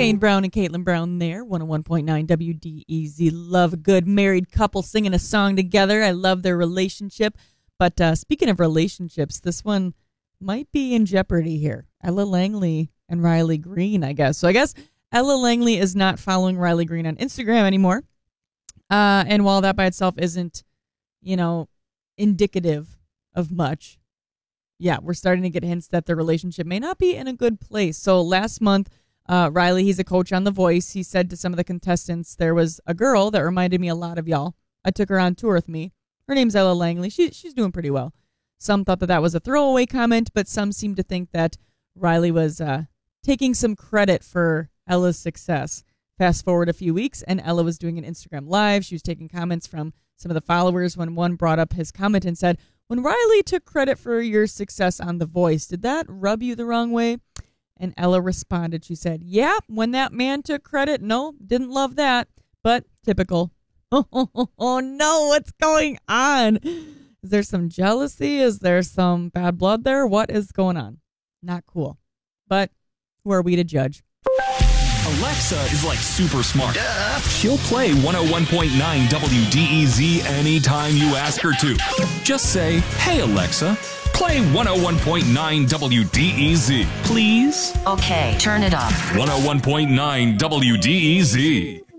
Kane Brown and Caitlin Brown there, 101.9 WDEZ. Love a good married couple singing a song together. I love their relationship. But speaking of relationships, this one might be in jeopardy here. Ella Langley and Riley Green, I guess. So I guess Ella Langley is not following Riley Green on Instagram anymore. And while that by itself isn't, indicative of much, yeah, we're starting to get hints that the relationship may not be in a good place. So last month, Riley, he's a coach on The Voice. He said to some of the contestants, there was a girl that reminded me a lot of y'all. I took her on tour with me. Her name's Ella Langley. She's doing pretty well. Some thought that was a throwaway comment, but some seemed to think that Riley was taking some credit for Ella's success. Fast forward a few weeks, and Ella was doing an Instagram Live. She was taking comments from some of the followers when one brought up his comment and said, when Riley took credit for your success on The Voice, did that rub you the wrong way? And Ella responded. She said, yeah, when that man took credit, no, didn't love that, but typical. Oh, no, what's going on? Is there some jealousy? Is there some bad blood there? What is going on? Not cool. But who are we to judge? Alexa is like super smart. She'll play 101.9 WDEZ anytime you ask her to. Just say, hey, Alexa, play 101.9 WDEZ, please. Okay, turn it up. 101.9 WDEZ.